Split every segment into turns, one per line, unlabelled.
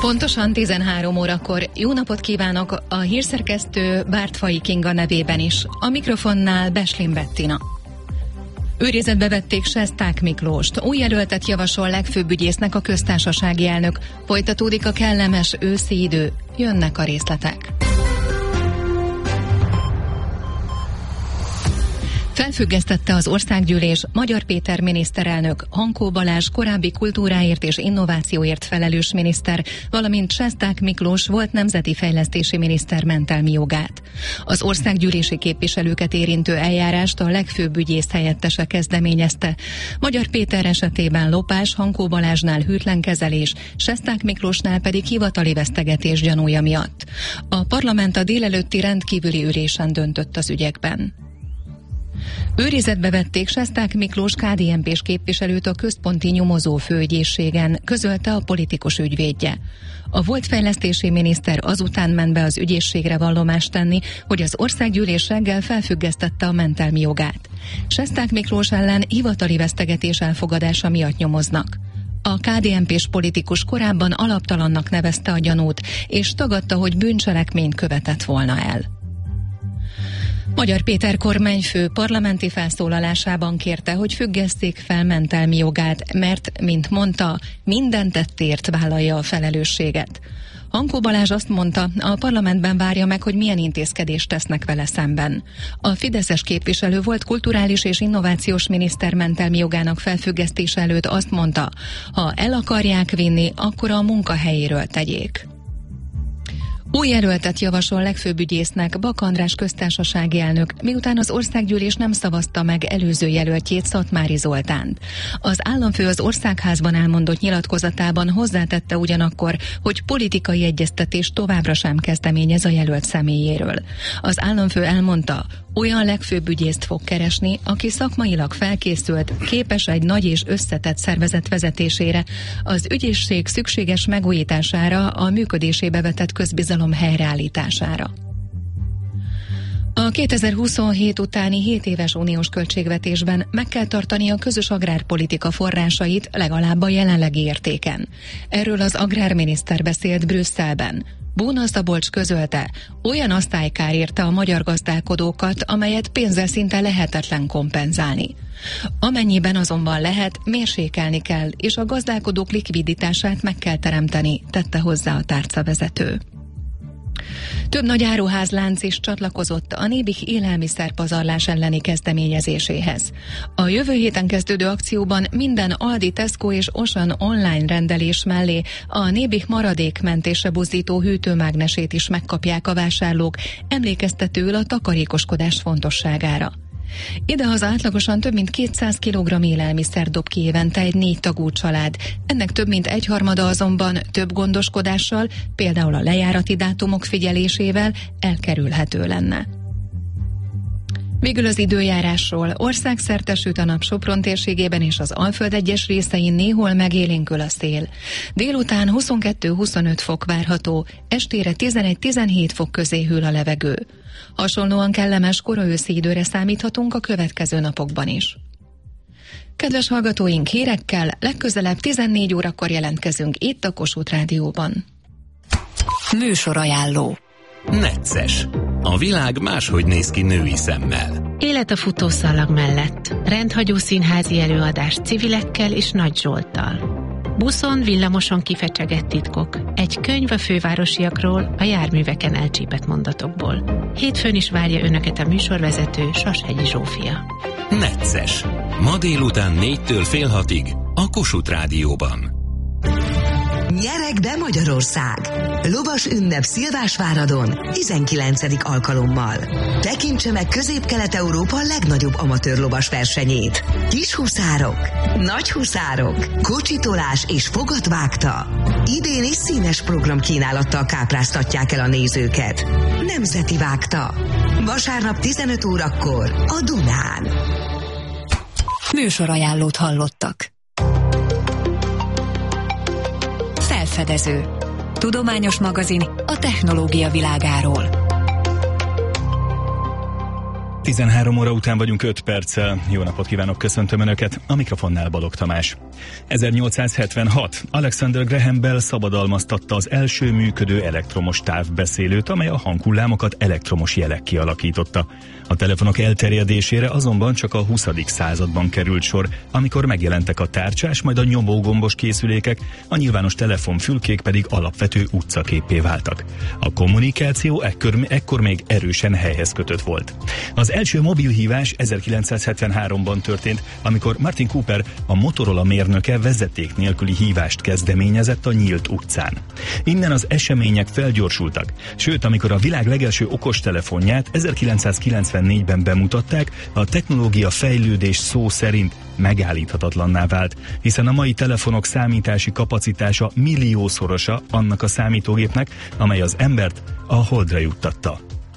Pontosan 13 órakor. Jó napot kívánok a hírszerkesztő Bártfai Kinga nevében is. A mikrofonnál Beslin Bettina. Őrizetbe vették Sesták Miklóst. Új jelöltet javasol legfőbb ügyésznek a köztársasági elnök. Folytatódik a kellemes őszi idő. Jönnek a részletek. Felfüggesztette az országgyűlés Magyar Péter miniszterelnök, Hankó Balázs korábbi kultúráért és innovációért felelős miniszter, valamint Sesták Miklós volt nemzeti fejlesztési miniszter mentelmi jogát. Az országgyűlési képviselőket érintő eljárást a legfőbb ügyész helyettese kezdeményezte. Magyar Péter esetében lopás, Hankó Balázsnál hűtlen kezelés, Sesták Miklósnál pedig hivatali vesztegetés gyanúja miatt. A parlament a délelőtti rendkívüli ülésen döntött az ügyekben. Őrizetbe vették Sesták Miklós KDNP-s képviselőt a központi nyomozó főügyészségen, közölte a politikus ügyvédje. A volt fejlesztési miniszter azután ment be az ügyészségre vallomást tenni, hogy az országgyűlés reggel felfüggesztette a mentelmi jogát. Sesták Miklós ellen hivatali vesztegetés elfogadása miatt nyomoznak. A KDNP-s politikus korábban alaptalannak nevezte a gyanút, és tagadta, hogy bűncselekményt követett volna el. Magyar Péter kormányfő parlamenti felszólalásában kérte, hogy függesszék fel mentelmi jogát, mert, mint mondta, minden tettért vállalja a felelősséget. Hankó Balázs azt mondta, a parlamentben várja meg, hogy milyen intézkedést tesznek vele szemben. A fideszes képviselő volt kulturális és innovációs miniszter mentelmi jogának felfüggesztése előtt azt mondta, ha el akarják vinni, akkor a munkahelyéről tegyék. Új jelöltet javasol legfőbb ügyésznek Bak András köztársasági elnök, miután az országgyűlés nem szavazta meg előző jelöltjét, Szatmári Zoltánt. Az államfő az országházban elmondott nyilatkozatában hozzátette ugyanakkor, hogy politikai egyeztetés továbbra sem kezdeményez a jelölt személyéről. Az államfő elmondta, olyan legfőbb ügyészt fog keresni, aki szakmailag felkészült, képes egy nagy és összetett szervezet vezetésére, az ügyészség szükséges megújítására, a működésébe vetett közbizalom helyreállítására. A 2027 utáni 7 éves uniós költségvetésben meg kell tartani a közös agrárpolitika forrásait legalább a jelenlegi értéken. Erről az agrárminiszter beszélt Brüsszelben. Bóna Szabolcs közölte, olyan asztálykár érte a magyar gazdálkodókat, amelyet pénzzel szinte lehetetlen kompenzálni. Amennyiben azonban lehet, mérsékelni kell, és a gazdálkodók likviditását meg kell teremteni, tette hozzá a tárcavezető. Több nagy áruházlánc is csatlakozott a Nébih élelmiszerpazarlás elleni kezdeményezéséhez. A jövő héten kezdődő akcióban minden Aldi, Tesco és Auchan online rendelés mellé a Nébih maradékmentésre buzdító hűtőmágnesét is megkapják a vásárlók, emlékeztetőül a takarékoskodás fontosságára. Idehaza átlagosan több mint 200 kg élelmiszer dob ki évente egy 4 tagú család. Ennek több mint egyharmada azonban több gondoskodással, például a lejárati dátumok figyelésével elkerülhető lenne. Végül az időjárásról. Országszerte süt a nap Sopron térségében és az Alföld egyes részein néhol megélénkül a szél. Délután 22-25 fok várható, estére 11-17 fok közé hűl a levegő. Hasonlóan kellemes koraőszi időre számíthatunk a következő napokban is. Kedves hallgatóink, hírekkel legközelebb 14 órakor jelentkezünk itt a Kossuth Rádióban.
Műsorajánló.
Necces. A világ máshogy néz ki női szemmel.
Élet a futószalag mellett. Rendhagyó színházi előadás civilekkel és Nagy Zsolttal. Buszon, villamoson kifecsegett titkok. Egy könyv a fővárosiakról, a járműveken elcsípett mondatokból. Hétfőn is várja önöket a műsorvezető Sashegyi Zsófia.
Necces. Ma délután 4-től fél 6-ig a Kossuth Rádióban.
Nyereg be Magyarország! Lovas ünnep Szilvásváradon 19. alkalommal. Tekintse meg Közép-Kelet-Európa legnagyobb amatőr lovas versenyét. Kis huszárok, nagy huszárok, kocsitolás és fogatvágta. Idén is színes programkínálattal kápráztatják el a nézőket. Nemzeti vágta. Vasárnap 15 órakor a Dunán. Műsorajánlót hallottak. Felfedező. Tudományos magazin a technológia világáról.
13 óra után vagyunk 5 perccel. Jó napot kívánok, köszöntöm Önöket, a mikrofonnál Balogh Tamás. 1876. Alexander Graham Bell szabadalmaztatta az első működő elektromos távbeszélőt, amely a hanghullámokat elektromos jelek kialakította. A telefonok elterjedésére azonban csak a 20. században került sor, amikor megjelentek a tárcsás, majd a nyomógombos készülékek, a nyilvános telefonfülkék pedig alapvető utcaképpé váltak. A kommunikáció ekkor még erősen helyhez kötött volt. Az első mobilhívás 1973-ban történt, amikor Martin Cooper, a Motorola mérnöke vezeték nélküli hívást kezdeményezett a nyílt utcán. Innen az események felgyorsultak, sőt, amikor a világ legelső okostelefonját 1994-ben bemutatták, a technológia fejlődés szó szerint megállíthatatlanná vált, hiszen a mai telefonok számítási kapacitása milliószorosa annak a számítógépnek, amely az embert a holdra juttatta.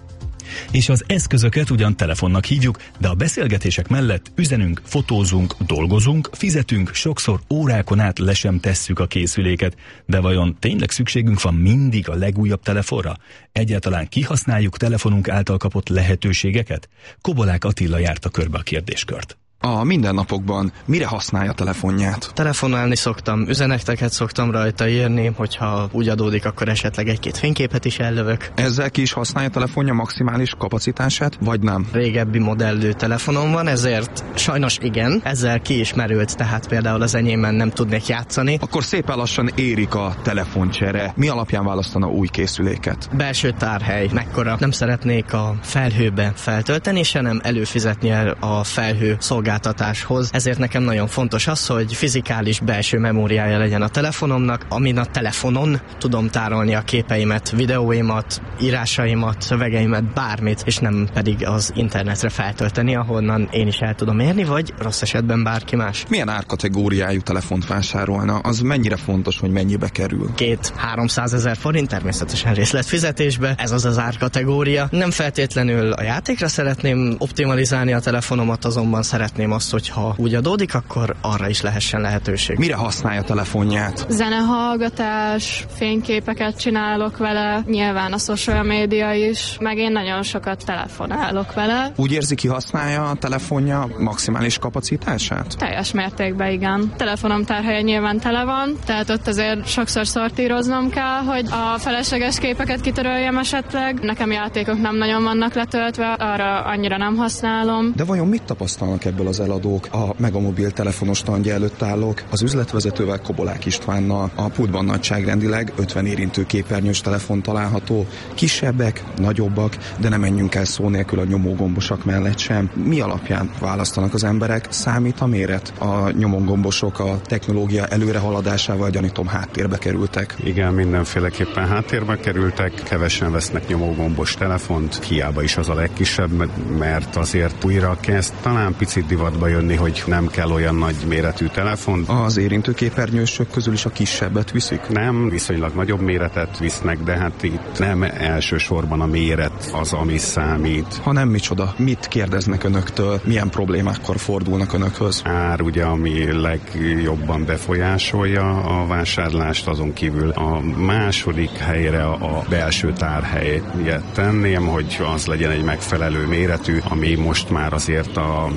És az eszközöket ugyan telefonnak hívjuk, de a beszélgetések mellett üzenünk, fotózunk, dolgozunk, fizetünk, sokszor órákon át le sem tesszük a készüléket. De vajon tényleg szükségünk van mindig a legújabb telefonra? Egyáltalán kihasználjuk telefonunk által kapott lehetőségeket? Kobolák Attila járta körbe a kérdéskört.
A mindennapokban mire használja a telefonját?
Telefonálni szoktam, üzeneteket szoktam rajta írni, hogyha úgy adódik, akkor esetleg egy-két fényképet is ellövök.
Ezzel ki is használja a telefonja maximális kapacitását, vagy nem?
Régebbi modellű telefonom van, ezért sajnos igen, ezzel ki is merült, tehát például az enyémben nem tudnék játszani.
Akkor szépen lassan érik a telefoncsere. Mi alapján választana új készüléket?
Belső tárhely, mekkora. Nem szeretnék a felhőbe feltölteni, se nem előfizetni a felhő szolgáltatáshoz. Ezért nekem nagyon fontos az, hogy fizikális belső memóriája legyen a telefonomnak, amin a telefonon tudom tárolni a képeimet, videóimat, írásaimat, szövegeimet, bármit, és nem pedig az internetre feltölteni, ahonnan én is el tudom érni, vagy rossz esetben bárki más.
Milyen árkategóriájú telefont vásárolna? Az mennyire fontos, hogy mennyibe kerül?
200-300 ezer forint, természetesen részletfizetésbe. Ez az árkategória. Nem feltétlenül a játékra szeretném optimalizálni a telefonomat, azonban szeretném azt, hogyha úgy adódik, akkor arra is lehessen lehetőség.
Mire használja a telefonját?
Zenehallgatás, fényképeket csinálok vele, nyilván a social média is, meg én nagyon sokat telefonálok vele.
Úgy érzi, ki használja a telefonja maximális kapacitását?
Teljes mértékben igen. Telefonom tárhelye nyilván tele van, tehát ott azért sokszor szortíroznom kell, hogy a felesleges képeket kitöröljem esetleg. Nekem játékok nem nagyon vannak letöltve, arra annyira nem használom.
De vajon mit tapasztalnak ebből az eladók? A Megamobil telefonos standja előtt állok, az üzletvezetővel, Kobolák Istvánnal. A pultban nagyságrendileg 50 érintő képernyős telefon található. Kisebbek, nagyobbak, de nem menjünk el szó nélkül a nyomógombosak mellett sem. Mi alapján választanak az emberek? Számít a méret? A nyomógombosok a technológia előrehaladásával, gyanítom, háttérbe kerültek.
Igen, mindenféleképpen háttérbe kerültek, kevesen vesznek nyomógombos telefont, hiába is az a legkisebb, mert azért újra kezd talán picit divatba jönni, hogy nem kell olyan nagy méretű telefon.
Az érintőképernyősök közül is a kisebbet viszik?
Nem, viszonylag nagyobb méretet visznek, de hát itt nem elsősorban a méret az, ami számít.
Ha nem, micsoda? Mit kérdeznek önöktől? Milyen problémákkor fordulnak önökhöz?
Ár ugye, ami legjobban befolyásolja a vásárlást, azon kívül a második helyre a belső tárhelyet tenném, hogy az legyen egy megfelelő méretű, ami most már azért a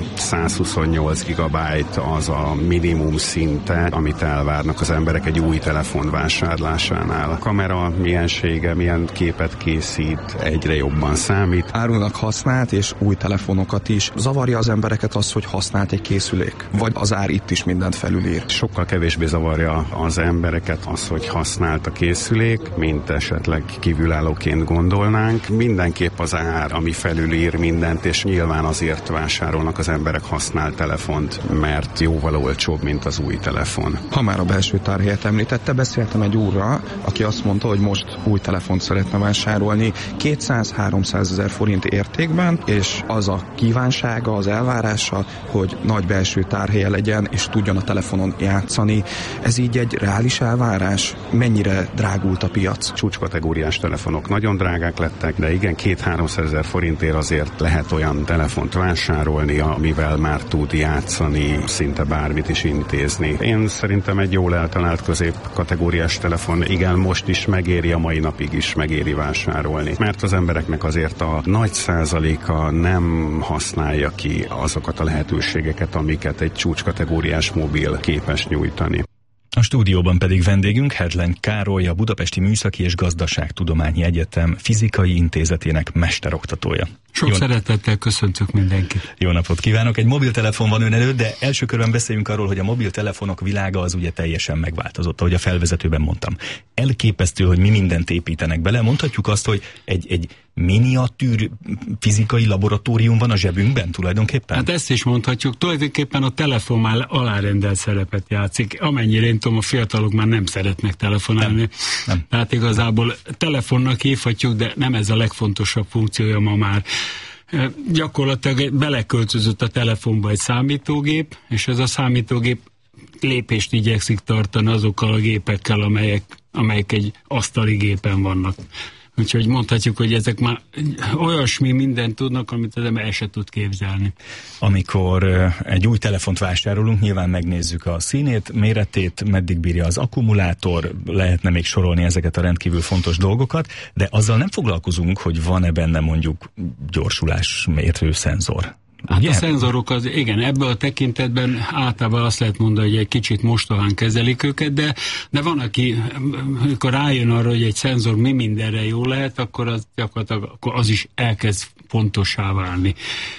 128 GB az a minimum szinte, amit elvárnak az emberek egy új telefon vásárlásánál. A kamera miensége, milyen képet készít, egyre jobban számít.
Árulnak használt és új telefonokat is. Zavarja az embereket az, hogy használt egy készülék? Vagy az ár itt is mindent felülír?
Sokkal kevésbé zavarja az embereket az, hogy használt a készülék, mint esetleg kívülállóként gondolnánk. Mindenképp az ár, ami felülír mindent, és nyilván azért vásárolnak az emberek használt telefont, mert jóval olcsóbb, mint az új telefon.
Ha már a belső tárhelyet említette, beszéltem egy úrral, aki azt mondta, hogy most új telefont szeretne vásárolni 200-300 ezer forint értékben, és az a kívánsága, az elvárása, hogy nagy belső tárhelye legyen, és tudjon a telefonon játszani. Ez így egy reális elvárás? Mennyire drágult a piac?
Csúcskategóriás telefonok nagyon drágák lettek, de igen, 200-300 ezer forintért azért lehet olyan telefont vásárolni, amivel már tud játszani, szinte bármit is intézni. Én szerintem egy jól eltalált középkategóriás telefon, igen, most is megéri, a mai napig is megéri vásárolni. Mert az embereknek azért a nagy százaléka nem használja ki azokat a lehetőségeket, amiket egy csúcskategóriás mobil képes nyújtani.
A stúdióban pedig vendégünk Hedlen Károly, a Budapesti Műszaki és Gazdaságtudományi Egyetem Fizikai Intézetének mesteroktatója.
Sok szeretettel köszöntök mindenkit.
Jó napot kívánok! Egy mobiltelefon van ön előtt, de első körben beszéljünk arról, hogy a mobiltelefonok világa az ugye teljesen megváltozott, ahogy a felvezetőben mondtam. Elképesztő, hogy mi mindent építenek bele. Mondhatjuk azt, hogy egy miniatűr fizikai laboratórium van a zsebünkben tulajdonképpen?
Hát ezt is mondhatjuk. Tulajdonképpen a telefon már alárendelt szerepet játszik. Amennyire én tudom, a fiatalok már nem szeretnek telefonálni. Nem. Tehát igazából telefonnak hívhatjuk, de nem ez a legfontosabb funkciója ma már. Gyakorlatilag beleköltözött a telefonba egy számítógép, és ez a számítógép lépést igyekszik tartani azokkal a gépekkel, amelyek egy asztali gépen vannak. Úgyhogy mondhatjuk, hogy ezek már olyasmi mindent tudnak, amit az ember el se tud képzelni.
Amikor egy új telefont vásárolunk, nyilván megnézzük a színét, méretét, meddig bírja az akkumulátor, lehetne még sorolni ezeket a rendkívül fontos dolgokat, de azzal nem foglalkozunk, hogy van-e benne mondjuk gyorsulásmérő szenzor.
Hát
ugye?
A szenzorok igen, ebből a tekintetben általában azt lehet mondani, hogy egy kicsit mostohán kezelik őket, de van, aki, amikor rájön arra, hogy egy szenzor mi mindenre jó lehet, akkor az gyakorlatilag az is elkezd fontossá válni.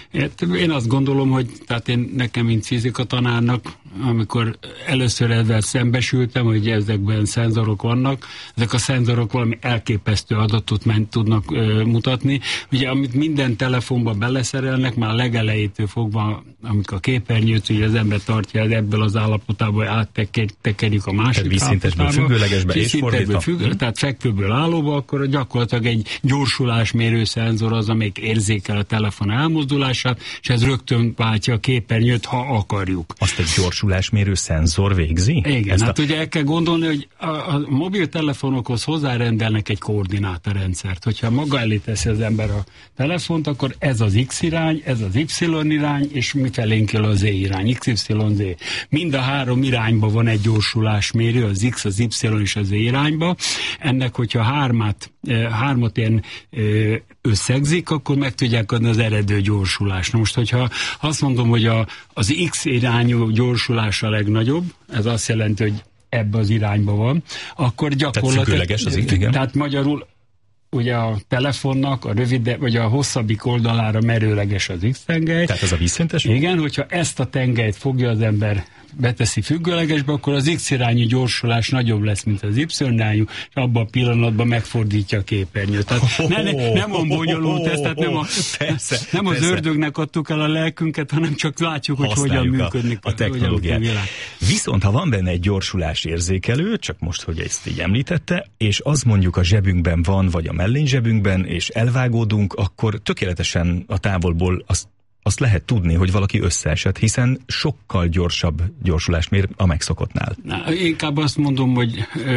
Én azt gondolom, hogy nekem, mint fizikatanárnak, amikor először ezzel szembesültem, hogy ezekben szenzorok vannak, ezek a szenzorok valami elképesztő adatot tudnak mutatni. Ugye, amit minden telefonba beleszerelnek, már legelejétől fogva, amikor a képernyőt, ugye az ember tartja ebből az állapotából, áttekerjük a másik
vízszintesből függőlegesbe és fordítva.
Tehát fekvőből állóba, akkor gyakorlatilag egy gyorsulásmérő szenzor az, amelyik érzékel a telefon elmozdulását, és ez rögtön váltja a képernyőt, ha akarjuk.
Azt egy gyorsulásmérő szenzor végzi?
Igen, ugye el kell gondolni, hogy a mobiltelefonokhoz hozzárendelnek egy koordinátorrendszert. Hogyha maga elé teszi az ember a telefont, akkor ez az X irány, ez az Y irány, és mifelénk kell az Z irány, XYZ. Mind a három irányba van egy gyorsulásmérő, az X, az Y és az Z irányba. Ennek, hogyha hármat ilyen összegzik, akkor meg tudják adni az eredő gyorsulást. Na most, hogyha azt mondom, hogy az X irányú gyorsulás a legnagyobb, ez azt jelenti, hogy ebbe az irányba van, akkor gyakorlatilag... Tehát magyarul ugye a telefonnak a rövid, vagy a hosszabbik oldalára merőleges az X-tengely.
Tehát ez a vízszintes?
Igen, hogyha ezt a tengelyt fogja az ember, beteszi függőlegesbe, akkor az X-irányú gyorsulás nagyobb lesz, mint az Y-irányú, és abban a pillanatban megfordítja a képernyőt. Tehát nem olyan bonyolult ez, tehát nem az ördögnek adtuk el a lelkünket, hanem csak látjuk, hogy hogyan működik
a technológia. Viszont ha van benne egy gyorsulás érzékelő, csak most, hogy ezt így említette, és az mondjuk a zsebünkben van, vagy a mellényzsebünkben, és elvágódunk, akkor tökéletesen a távolból azt lehet tudni, hogy valaki összeesett, hiszen sokkal gyorsabb gyorsulást mér a megszokottnál.
Inkább azt mondom, hogy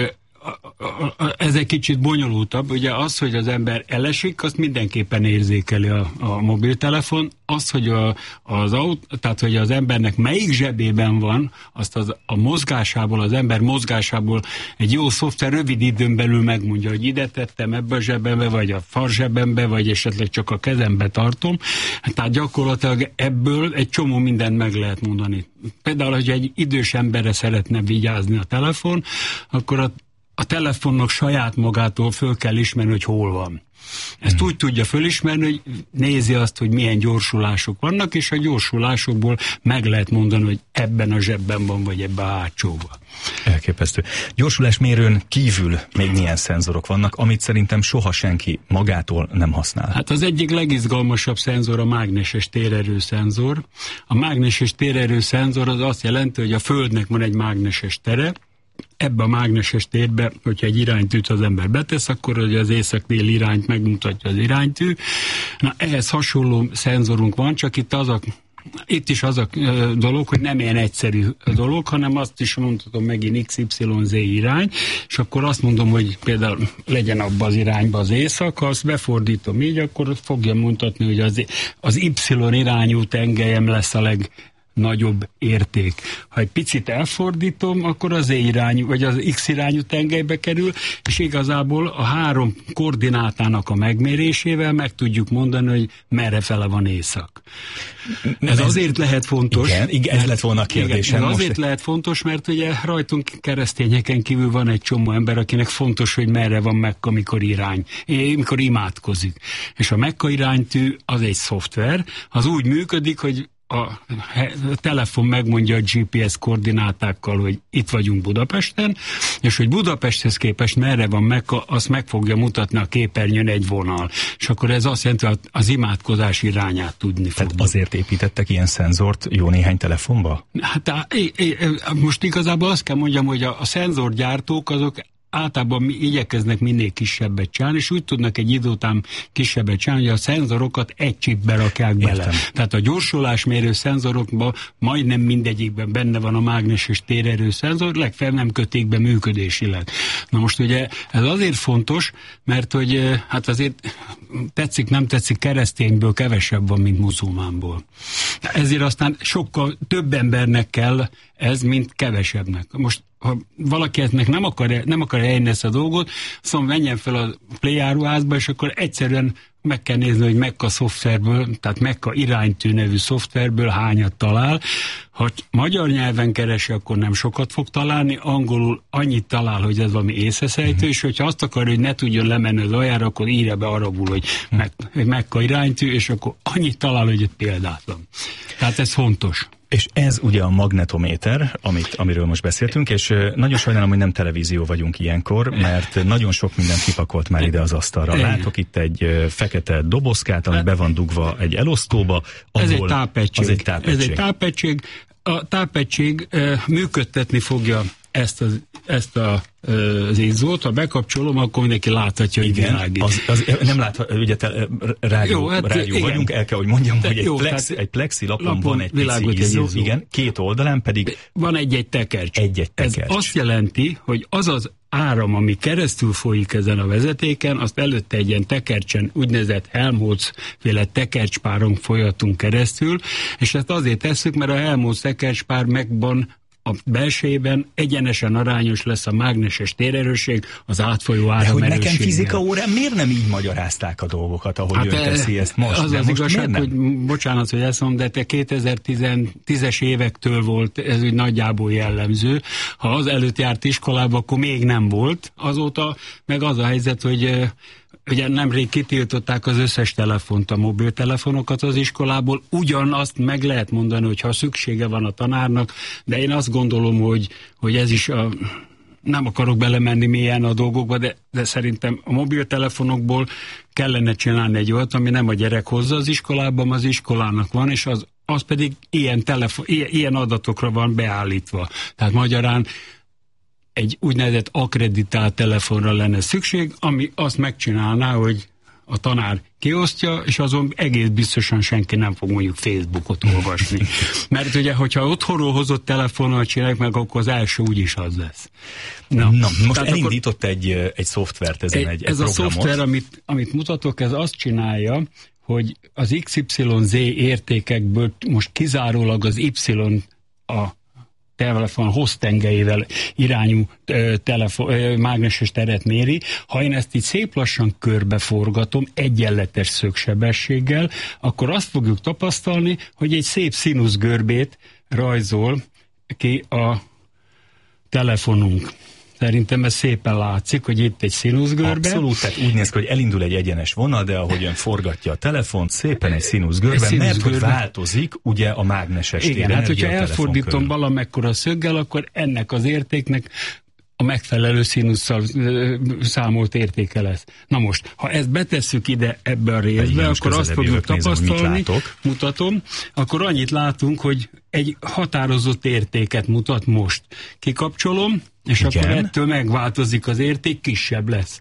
ez egy kicsit bonyolultabb. Ugye az, hogy az ember elesik, azt mindenképpen érzékeli a mobiltelefon. Az, hogy tehát, hogy az embernek melyik zsebében van, azt a mozgásából, az ember mozgásából egy jó szoftver rövid időn belül megmondja, hogy ide tettem, ebbe a zsebembe, vagy a farzsebembe, vagy esetleg csak a kezembe tartom. Tehát gyakorlatilag ebből egy csomó mindent meg lehet mondani. Például, hogy egy idős emberre szeretne vigyázni a telefon, akkor a telefonnak saját magától föl kell ismerni, hogy hol van. Ezt úgy tudja fölismerni, hogy nézi azt, hogy milyen gyorsulások vannak, és a gyorsulásokból meg lehet mondani, hogy ebben a zsebben van, vagy ebben a hátsóban.
Elképesztő. Gyorsulásmérőn kívül még milyen szenzorok vannak, amit szerintem soha senki magától nem használ?
Hát az egyik legizgalmasabb szenzor a mágneses térerő szenzor. A mágneses térerő szenzor az azt jelenti, hogy a Földnek van egy mágneses tere, ebbe a mágneses térbe, hogyha egy iránytűt az ember betesz, akkor ugye az észak-déli irányt megmutatja az iránytű. Na, ehhez hasonló szenzorunk van, csak itt az a itt is az a dolog, hogy nem ilyen egyszerű dolog, hanem azt is mondhatom megint XYZ irány, és akkor azt mondom, hogy például legyen abban az irányba az éjszak, ha azt befordítom így, akkor fogja mutatni, hogy az Y irányú tengelyem lesz a legnagyobb érték. Ha egy picit elfordítom, akkor az Z irányú, vagy az X irányú tengelybe kerül, és igazából a 3 koordinátának a megmérésével meg tudjuk mondani, hogy merre fele van éjszak. Ez azért lehet fontos.
Igen, ez lett volna a kérdésem.
Ez azért lehet fontos, mert ugye rajtunk keresztényeken kívül van egy csomó ember, akinek fontos, hogy merre van Mekka, mikor imádkozik. És a Mekka iránytű az egy szoftver, az úgy működik, hogy a telefon megmondja a GPS koordinátákkal, hogy itt vagyunk Budapesten, és hogy Budapesthez képest merre van Mekka, azt meg fogja mutatni a képernyőn egy vonal. És akkor ez azt jelenti, hogy az imádkozás irányát tudni fogja.
Tehát azért építettek ilyen szenzort jó néhány telefonba?
Hát most igazából azt kell mondjam, hogy a szenzorgyártók azok általában igyekeznek minél kisebbet csinálni, és úgy tudnak egy idő után kisebbet csinálni, hogy a szenzorokat egy chipbe rakják bele.
Értem.
Tehát a gyorsulásmérő szenzorokban majdnem mindegyikben benne van a mágneses térerő szenzor, legfeljebb nem kötik be működésileg. Na most ugye ez azért fontos, mert hogy hát azért tetszik, nem tetszik, keresztényből kevesebb van, mint muzulmánból. Ezért aztán sokkal több embernek kell ez, mint kevesebbnek. Most ha valaki eznek nem akar eljönni ezt a dolgot, szóval menjen fel a Play áruházba, és akkor egyszerűen meg kell nézni, hogy Mekka szoftverből, tehát Mekka iránytű nevű szoftverből hányat talál. Ha magyar nyelven keresi, akkor nem sokat fog találni, angolul annyit talál, hogy ez valami észreszejtő, és hogyha azt akar, hogy ne tudjon lemenni az aljára, akkor írja be arabul, hogy Mekka iránytű, és akkor annyit talál, hogy egy példátlan. Tehát ez fontos.
És ez ugye a magnetométer, amiről most beszéltünk, és nagyon sajnálom, hogy nem televízió vagyunk ilyenkor, mert nagyon sok mindent kipakolt már ide az asztalra. Látok itt egy fekete dobozkát, ami be van dugva egy elosztóba.
Ez egy tápegység.
Ez egy tápegység.
Ez egy tápegység. A tápegység működtetni fogja ezt az izzót, ha bekapcsolom, akkor mindenki láthatja, hogy világít.
Nem láthat, ugye rádió vagyunk, el kell, hogy mondjam, hogy egy plexi lapon van egy pici izzó, igen, két oldalán pedig
van egy tekercs.
tekercs.
Ez azt jelenti, hogy az áram, ami keresztül folyik ezen a vezetéken, azt előtte egy ilyen tekercsen, úgynevezett Helmholtz-féle tekercspáron folyatunk keresztül, és ezt azért tesszük, mert a Helmholtz tekercspár megvan a belsejében egyenesen arányos lesz a mágneses térerősség az átfolyó áram erősséggel.
Nekem fizika órán miért nem így magyarázták a dolgokat, ahogy ön teszi ezt most?
Az az igazság, hogy bocsánat, hogy ezt mondom, de te 2010-es évektől volt ez úgy nagyjából jellemző. Ha az előtt járt iskolába, akkor még nem volt. Azóta meg az a helyzet, hogy ugye nemrég kitiltották az összes telefont, a mobiltelefonokat az iskolából. Ugyanazt meg lehet mondani, hogy ha szüksége van a tanárnak, de én azt gondolom, hogy ez is nem akarok belemenni mélyen a dolgokba, de szerintem a mobiltelefonokból kellene csinálni egy olyat, ami nem a gyerek hozza az iskolában, az iskolának van, és az pedig ilyen adatokra van beállítva. Tehát magyarán egy úgynevezett akkreditált telefonra lenne szükség, ami azt megcsinálná, hogy a tanár kiosztja, és azon egész biztosan senki nem fog mondjuk Facebookot olvasni. Mert ugye, hogyha otthonról hozott telefonnal csinálják meg, akkor az első úgyis az lesz.
Na most elindított egy szoftvert ezen egy
ez
programot.
A szoftver, amit mutatok, ez azt csinálja, hogy az XYZ értékekből most kizárólag az Y a telefon hossztengelyével irányú mágneses teret méri. Ha én ezt így szép lassan körbeforgatom egyenletes szögsebességgel, akkor azt fogjuk tapasztalni, hogy egy szép színuszgörbét rajzol ki a telefonunk. Szerintem ez szépen látszik, hogy itt egy színuszgörbe.
Abszolút, tehát úgy néz ki, hogy elindul egy egyenes vonal, de ahogy ön forgatja a telefont, szépen egy színuszgörbe, mert hogy változik ugye a mágneses tér.
Igen, hát hogyha elfordítom valamekkora szöggel, akkor ennek az értéknek a megfelelő színusszal számolt értéke lesz. Na most, ha ezt betesszük ide ebbe a részbe, akkor azt fogjuk tapasztalni, mutatom, akkor annyit látunk, hogy egy határozott értéket mutat most. Kikapcsolom, és igen, akkor ettől megváltozik az érték, kisebb lesz.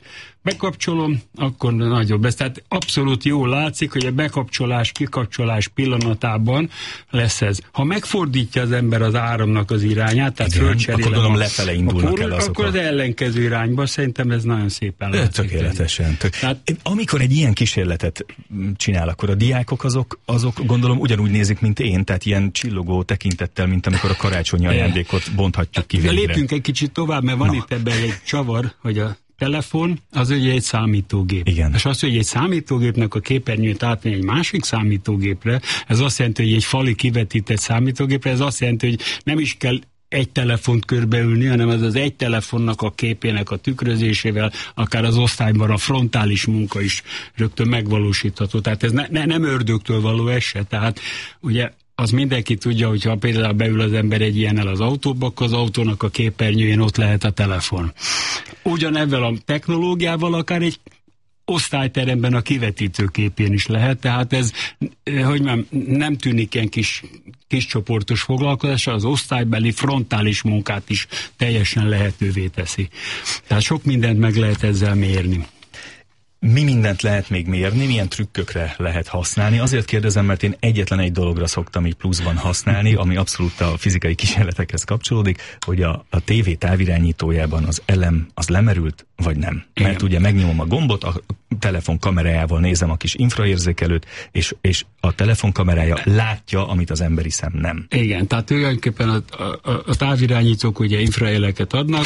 bekapcsolom, akkor nagyobb lesz. Tehát abszolút jól látszik, hogy a bekapcsolás-kikapcsolás pillanatában lesz ez. Ha megfordítja az ember az áramnak az irányát, tehát fölcserélem,
akkor gondolom lefele indulnak el azok.
Akkor az ellenkező irányba, szerintem ez nagyon szépen látszik.
Tökéletesen. Amikor egy ilyen kísérletet csinál, akkor a diákok azok gondolom ugyanúgy nézik, mint én, tehát ilyen csillogó tekintettel, mint amikor a karácsonyi ajándékot bonthatjuk ki végre.
Lépjünk egy kicsit tovább, mert van itt ebben egy csavar, hogy a telefon az ugye egy számítógép.
Igen.
És az, hogy egy számítógépnek a képernyőt átvenni egy másik számítógépre, ez azt jelenti, hogy egy fali kivetített számítógépre, ez azt jelenti, hogy nem is kell egy telefont körbeülni, hanem az egy telefonnak a képének a tükrözésével, akár az osztályban a frontális munka is rögtön megvalósítható. Tehát ez nem ördögtől való eset. Tehát ugye az mindenki tudja, hogyha például beül az ember egy ilyennel az autóba, akkor az autónak a képernyőjén ott lehet a telefon. Ugyanebben a technológiával akár egy osztályteremben a kivetítőképén is lehet, tehát ez, hogy nem tűnik ilyen kis csoportos foglalkozás, az osztálybeli frontális munkát is teljesen lehetővé teszi. Tehát sok mindent meg lehet ezzel mérni.
Mi mindent lehet még mérni, milyen trükkökre lehet használni? Azért kérdezem, mert én egyetlen egy dologra szoktam így pluszban használni, ami abszolút a fizikai kísérletekhez kapcsolódik, hogy a tévé távirányítójában az elem az lemerült, vagy nem. Igen. Mert ugye megnyomom a gombot, a telefon kamerájával nézem a kis infraérzékelőt, és a telefon kamerája látja, amit az emberi szem nem.
Igen, tehát tulajdonképpen a távirányítók ugye infrajeleket adnak,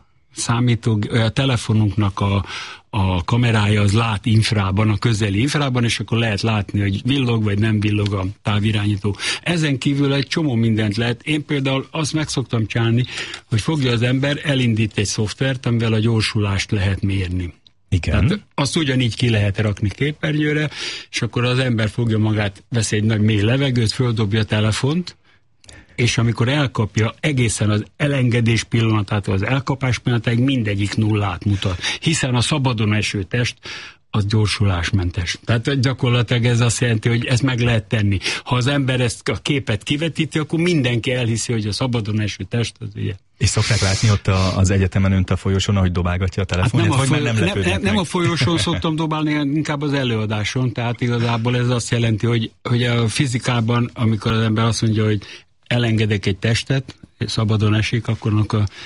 a telefonunknak a kamerája az lát infrában, a közeli infrában, és akkor lehet látni, hogy villog vagy nem villog a távirányító. Ezen kívül egy csomó mindent lehet. Én például azt meg szoktam csinálni, hogy fogja az ember, elindít egy szoftvert, amivel a gyorsulást lehet mérni.
Igen.
Tehát azt ugyanígy ki lehet rakni képernyőre, és akkor az ember fogja magát, vesz egy nagy mély levegőt, földobja a telefont, és amikor elkapja egészen az elengedés pillanatától az elkapás pillanatáig mindegyik nullát mutat. Hiszen a szabadon eső test az gyorsulásmentes. Tehát gyakorlatilag ez azt jelenti, hogy ezt meg lehet tenni. Ha az ember ezt a képet kivetíti, akkor mindenki elhiszi, hogy a szabadon eső test az ugye.
És szokták látni ott az egyetemen önt a folyosón, ahogy dobálgatja a telefonját,
nem a folyosón szoktam dobálni, inkább az előadáson. Tehát igazából ez azt jelenti, hogy a fizikában, amikor az ember azt mondja, hogy elengedek egy testet, szabadon esik, akkor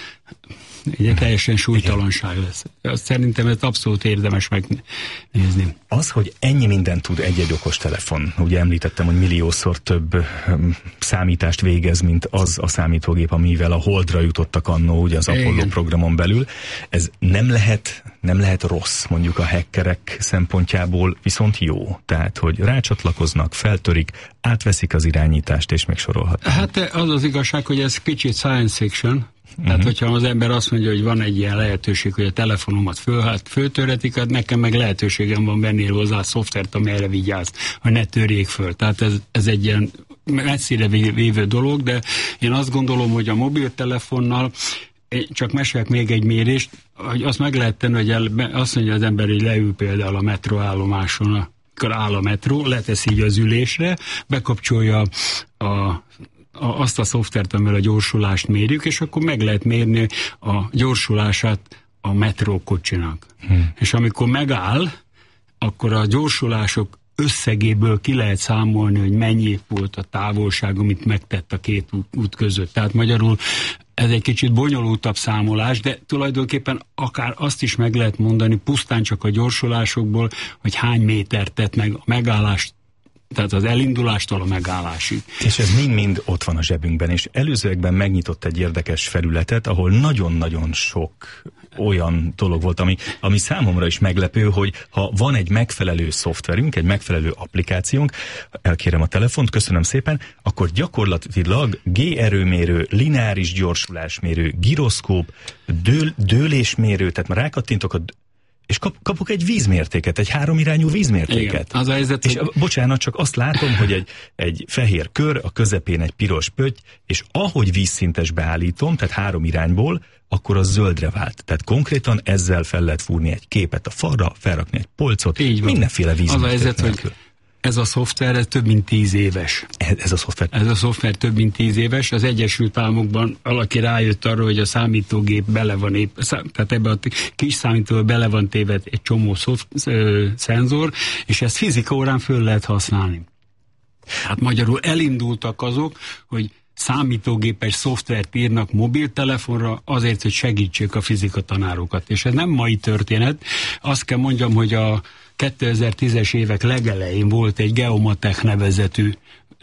egy teljesen súlytalanság lesz. Szerintem ez abszolút érdemes megnézni.
Az, hogy ennyi mindent tud egy-egy okostelefon, ugye említettem, hogy milliószor több számítást végez, mint az a számítógép, amivel a Holdra jutottak annó, ugye az Apollo programon belül. Ez nem lehet rossz, mondjuk a hackerek szempontjából, viszont jó. Tehát, hogy rácsatlakoznak, feltörik, átveszik az irányítást, és még sorolhatnak.
Hát az az igazság, hogy ez kicsit science fiction. Tehát, hogyha az ember azt mondja, hogy van egy ilyen lehetőség, hogy a telefonomat föltörhetik, hát nekem meg lehetőségem van venni hozzá a szoftvert, ami erre vigyáz, hogy ne törjék föl. Tehát ez egy ilyen messzire vévő dolog, de én azt gondolom, hogy a mobiltelefonnal csak mesélek még egy mérést, hogy azt meg lehet tenni, hogy azt mondja az ember, hogy leül például a metroállomáson, akkor áll a metró, letesz így az ülésre, bekapcsolja azt a szoftvert, amivel a gyorsulást mérjük, és akkor meg lehet mérni a gyorsulását a metrókocsinak. És amikor megáll, akkor a gyorsulások összegéből ki lehet számolni, hogy mennyi volt a távolság, amit megtett a két út között. Tehát magyarul ez egy kicsit bonyolultabb számolás, de tulajdonképpen akár azt is meg lehet mondani pusztán csak a gyorsulásokból, hogy hány métert tett meg a megállást, tehát az elindulástól a megállásig.
És ez mind-mind ott van a zsebünkben, és előzőekben megnyitott egy érdekes felületet, ahol nagyon-nagyon sok olyan dolog volt, ami számomra is meglepő, hogy ha van egy megfelelő szoftverünk, egy megfelelő applikációnk, elkérem a telefont, köszönöm szépen, akkor gyakorlatilag G-erőmérő, lineáris gyorsulásmérő, giroszkóp, dőlésmérő, tehát már rákattintok és kapok egy vízmértéket, egy háromirányú vízmértéket.
Igen, az a helyzet,
és bocsánat, csak azt látom, hogy egy fehér kör, a közepén egy piros pötty, és ahogy vízszintes beállítom, tehát 3 irányból, akkor az zöldre vált. Tehát konkrétan ezzel fel lehet fúrni egy képet a falra, felrakni egy polcot, mindenféle vízmérték nélkül.
ez a szoftver ez több mint 10 éves.
Ez a szoftver?
Ez a szoftver több mint 10 éves. Az Egyesült Államokban valaki rájött arra, hogy a számítógép bele van tehát ebbe a kis számítógépbe bele van téve egy csomó szenzor, és ezt fizika órán föl lehet használni. Hát magyarul elindultak azok, hogy számítógépes szoftvert írnak mobiltelefonra azért, hogy segítsék a fizikatanárokat. És ez nem mai történet. Azt kell mondjam, hogy a 2010-es évek legelején volt egy Geomatek nevezetű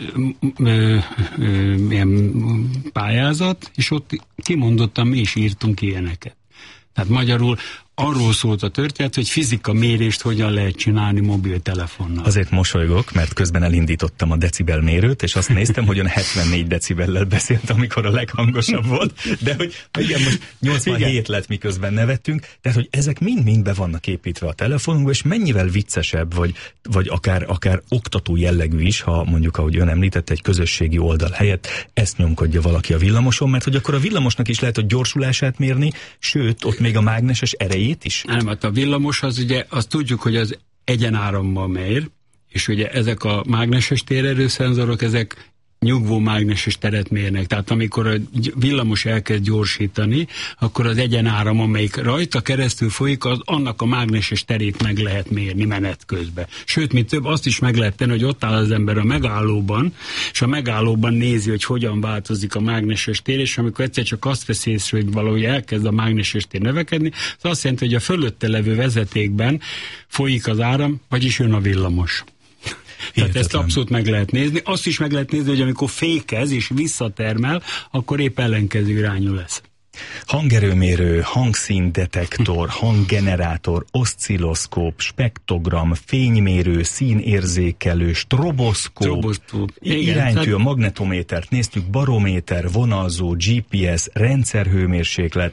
ilyen pályázat, és ott kimondottan mi is írtunk ilyeneket. Tehát magyarul arról szólt a történet, hogy fizika mérést hogyan lehet csinálni mobiltelefonnal.
Azért mosolygok, mert közben elindítottam a decibelmérőt, és azt néztem, hogy 74 decibellel beszélt, amikor a leghangosabb volt, de hogy igen, most 87 lett, miközben nevettünk, tehát hogy ezek mind-mind be vannak építve a telefonunkba, és mennyivel viccesebb, vagy akár oktató jellegű is, ha mondjuk, ahogy ön említette, egy közösségi oldal helyett ezt nyomkodja valaki a villamoson, mert hogy akkor a villamosnak is lehet a gyorsulását mérni, sőt, ott még a mágneses erejét is?
Nem, hát a villamos az ugye, azt tudjuk, hogy az egyenárammal mér, és ugye ezek a mágneses térerőszenzorok, ezek nyugvó mágneses teret mérnek. Tehát amikor a villamos elkezd gyorsítani, akkor az egyenáram, amelyik rajta keresztül folyik, annak a mágneses terét meg lehet mérni menet közben. Sőt, mint több, azt is meg lehet tenni, hogy ott áll az ember a megállóban, és a megállóban nézi, hogy hogyan változik a mágneses tér, és amikor egyszer csak azt vesz észre, hogy valahogy elkezd a mágneses tér növekedni, az azt jelenti, hogy a fölötte levő vezetékben folyik az áram, vagyis jön a villamos. Tehát ezt abszolút meg lehet nézni. Azt is meg lehet nézni, hogy amikor fékez és visszatermel, akkor épp ellenkező irányú lesz.
Hangerőmérő, hangszíndetektor, hanggenerátor, oszcilloszkóp, spektrogram, fénymérő, színérzékelő, stroboszkóp, iránytű, a magnetométert néztük, barométer, vonalzó, GPS, rendszerhőmérséklet.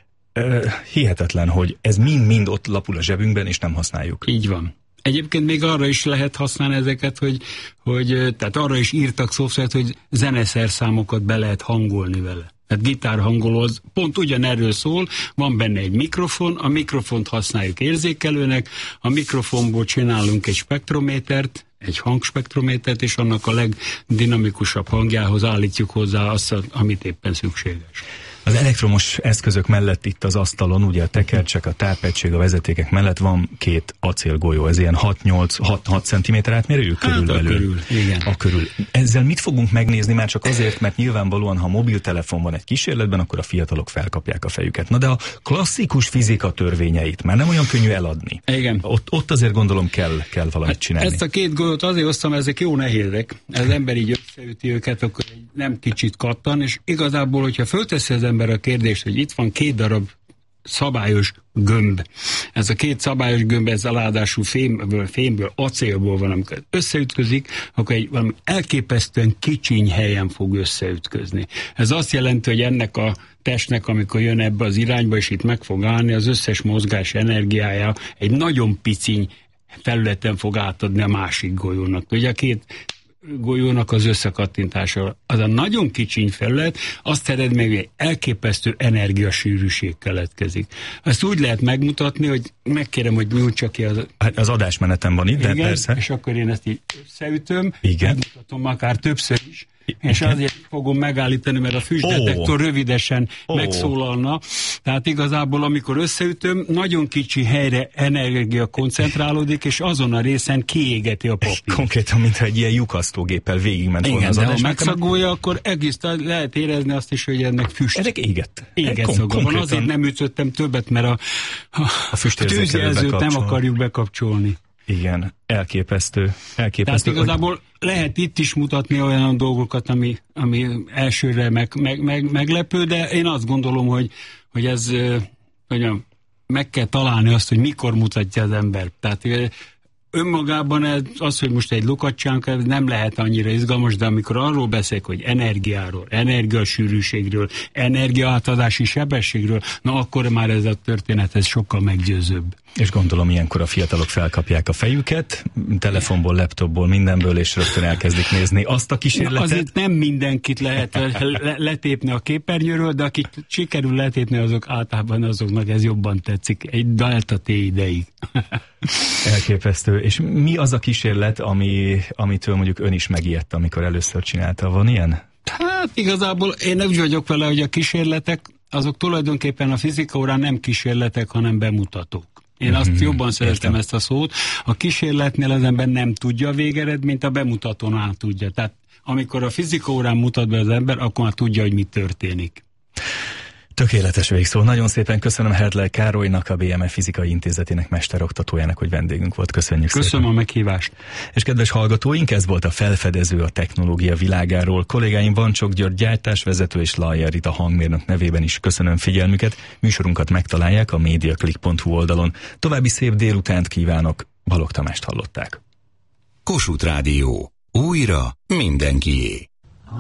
Hihetetlen, hogy ez mind-mind ott lapul a zsebünkben, és nem használjuk.
Így van. Egyébként még arra is lehet használni ezeket, hogy tehát arra is írtak szoftvert, hogy zeneszerszámokat be lehet hangolni vele. Tehát gitárhangoló az pont ugyanerről szól, van benne egy mikrofon, a mikrofont használjuk érzékelőnek, a mikrofonból csinálunk egy spektrométert, egy hangspektrométert, és annak a legdinamikusabb hangjához állítjuk hozzá azt, amit éppen szükséges.
Az elektromos eszközök mellett itt az asztalon, ugye a tekercsek, a tápegység, a vezetékek mellett van 2 acélgolyó, ez ilyen 6 cm átmérőjű körülbelül.
Igen.
A körül. Ezzel mit fogunk megnézni, már csak azért, mert nyilvánvalóan, ha mobiltelefon van egy kísérletben, akkor a fiatalok felkapják a fejüket. Na de a klasszikus fizika törvényeit már nem olyan könnyű eladni.
Igen.
Ott azért gondolom kell valamit csinálni.
Ezt a 2 golyót azért hoztam, ezek jó nehézek. Az ember így összeüti őket, akkor nem kicsit kattan, és igazából, hogyha fölteszi az ember a kérdést, hogy itt van 2 darab szabályos gömb. Ez a 2 szabályos gömb, ez aláadásul fémből, acélból van, amikor összeütközik, akkor egy valami elképesztően kicsiny helyen fog összeütközni. Ez azt jelenti, hogy ennek a testnek, amikor jön ebbe az irányba, és itt meg fog állni, az összes mozgás energiája egy nagyon piciny felületen fog átadni a másik golyónak. Ugye a 2 golyónak az összekattintása. Az a nagyon kicsiny felület, azt eredmény, hogy egy elképesztő energiasűrűség keletkezik. Ezt úgy lehet megmutatni, hogy megkérem, hogy nyújtsa ki
az adásmenetem van itt, de
igen,
persze.
És akkor én ezt így összeütöm,
igen.
Megmutatom akár többször is, és azért fogom megállítani, mert a füstdetektor rövidesen megszólalna. Tehát igazából, amikor összeütöm, nagyon kicsi helyre energia koncentrálódik, és azon a részen kiégeti a papírt.
Konkrétan, mintha egy ilyen lyukasztógéppel végigment volna az adás.
Ha megszagolja, akkor egész lehet érezni azt is, hogy ennek füst.
Ezek égett.
Szaga van. Azért nem ütöttem többet, mert a tűzjelzőt nem akarjuk bekapcsolni.
Igen, elképesztő.
Tehát igazából lehet itt is mutatni olyan dolgokat, ami elsőre meglepő, de én azt gondolom, hogy ez meg kell találni azt, hogy mikor mutatja az ember. Tehát önmagában az, hogy most egy lukat csinálunk, nem lehet annyira izgalmas, de amikor arról beszélek, hogy energiáról, energiasűrűségről, energiaátadási sebességről, na akkor már ez a történet ez sokkal meggyőzőbb.
És gondolom ilyenkor a fiatalok felkapják a fejüket, telefonból, laptopból, mindenből, és rögtön elkezdik nézni azt a kísérletet.
Azért nem mindenkit lehet letépni a képernyőről, de akit sikerül letépni, azok általában azoknak ez jobban tetszik. Egy delta T ideig.
Elképesztő. És mi az a kísérlet, amitől mondjuk ön is megijedt, amikor először csinálta? Van ilyen?
Hát igazából én úgy vagyok vele, hogy a kísérletek, azok tulajdonképpen a fizika órán nem kísérletek, hanem bemutatók. Én azt jobban szeretem ezt a szót. A kísérletnél az ember nem tudja a végeredményt, a bemutatónál tudja. Tehát amikor a fizika órán mutat be az ember, akkor már tudja, hogy mi történik.
Tökéletes végszó. Nagyon szépen köszönöm Hertler Károlynak, a BMF Fizikai Intézetének mesteroktatójának, hogy vendégünk volt. Köszönjük szépen.
Köszönöm a meghívást.
És kedves hallgatóink, ez volt a Felfedező a technológia világáról. Kollégáim Vancsok György gyártásvezető és Lajer Rita hangmérnök nevében is köszönöm figyelmüket. Műsorunkat megtalálják a mediaclick.hu oldalon. További szép délutánt kívánok. Balogh Tamást hallották.
Kossuth Rádió. Újra mindenkié.